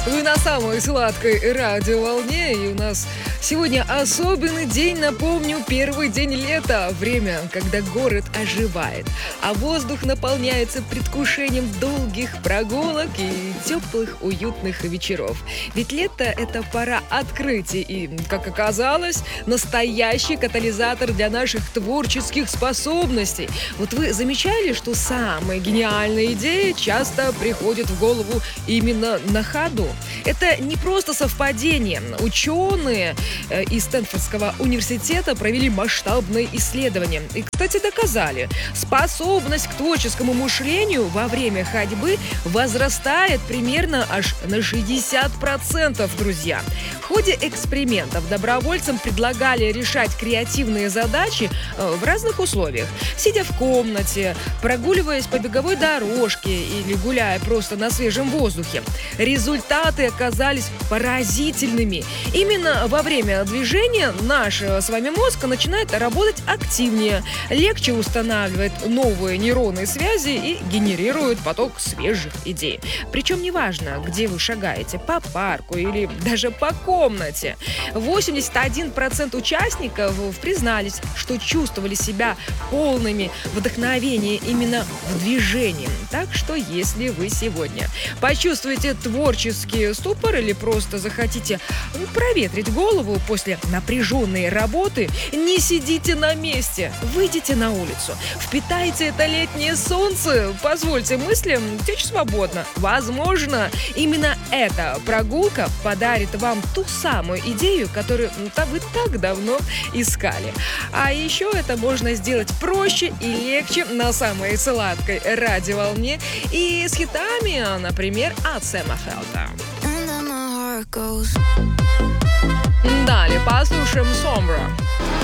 Вы на самой сладкой радиоволне, и у нас сегодня особенный день, напомню, первый день лета. Время, когда город оживает, а воздух наполняется предвкушением долгих прогулок и теплых, уютных вечеров. Ведь лето – это пора открытий и, как оказалось, настоящий катализатор для наших творческих способностей. Вот вы замечали, что самые гениальные идеи часто приходят в голову именно на ходу? Это не просто совпадение. Ученые из Стэнфордского университета провели масштабные исследования. И, кстати, доказали, способность к творческому мышлению во время ходьбы возрастает примерно аж на 60%, друзья. В ходе экспериментов добровольцам предлагали решать креативные задачи в разных условиях. Сидя в комнате, прогуливаясь по беговой дорожке или гуляя просто на свежем воздухе. Результаты оказались поразительными. Именно во время движения наш с вами мозг начинает работать активнее, легче устанавливает новые нейронные связи и генерирует поток свежих идей. Причем неважно, где вы шагаете, по парку или даже по комнате. 81% участников признались, что чувствовали себя полными вдохновения именно в движении. Так что, если вы сегодня почувствуете творческий ступор или просто захотите проветрить голову после напряженной работы, не сидите на месте, выйдите на улицу, впитайте это летнее солнце, позвольте мыслям течь свободно. Возможно, именно эта прогулка подарит вам ту самую идею, которую вы так давно искали. А еще это можно сделать проще и легче на самой сладкой радиоволне и с хитами, например, от Сэма Фелда. Далее послушаем Sombra.